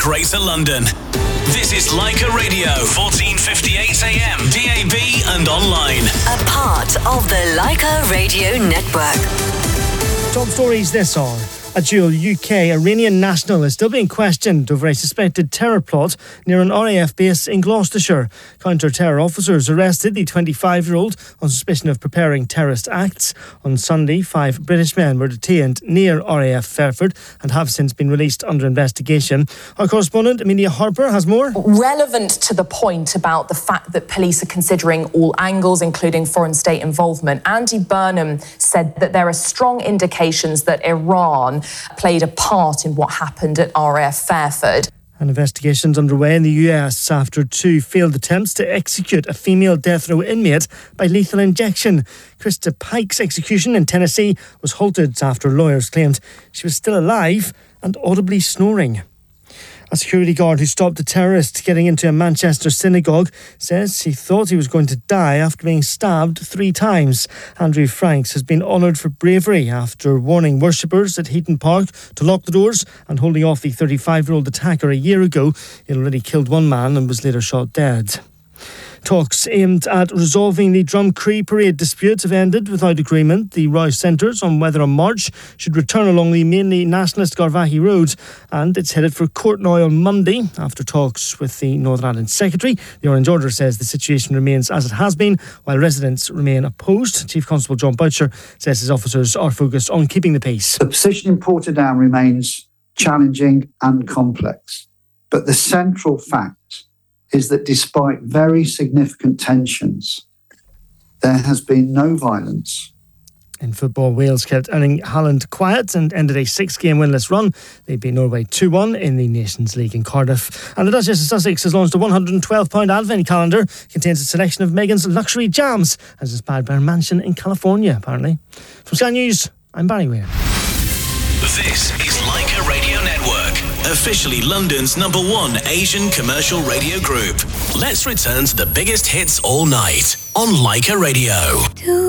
Greater London. This is Leica Radio, 1458 AM, DAB and online. A part of the Leica Radio Network. Top stories this hour. A dual UK-Iranian national is still being questioned over a suspected terror plot near an RAF base in Gloucestershire. Counter-terror officers arrested the 25-year-old on suspicion of preparing terrorist acts. On Sunday, 5 British men were detained near RAF Fairford and have since been released under investigation. Our correspondent, Amelia Harper, has more. Relevant to the point about the fact that police are considering all angles, including foreign state involvement, Andy Burnham said that there are strong indications that Iran played a part in what happened at RAF Fairford. An investigation's underway in the US after 2 failed attempts to execute a female death row inmate by lethal injection. Krista Pike's execution in Tennessee was halted after lawyers claimed she was still alive and audibly snoring. A security guard who stopped a terrorist getting into a Manchester synagogue says he thought he was going to die after being stabbed 3 times. Andrew Franks has been honoured for bravery after warning worshippers at Heaton Park to lock the doors and holding off the 35-year-old attacker a year ago. He already killed 1 man and was later shot dead. Talks aimed at resolving the Drumcree parade dispute have ended without agreement. The row centres on whether a march should return along the mainly nationalist Garvaghey Road, and it's headed for court now on Monday after talks with the Northern Ireland Secretary. The Orange Order says the situation remains as it has been, while residents remain opposed. Chief Constable John Boucher says his officers are focused on keeping the peace. The position in Portadown remains challenging and complex, but the central fact is that despite very significant tensions, there has been no violence. In football, Wales kept Erling Haaland quiet and ended a 6-game winless run. They beat Norway 2-1 in the Nations League in Cardiff. And the Duchess of Sussex has launched a £112 advent calendar. It contains a selection of Meghan's luxury jams as inspired by her mansion in California, apparently. From Sky News, I'm Barry Weir. This is Leica Radio Network, officially London's #1 Asian commercial radio group. Let's return to the biggest hits all night on Leica Radio.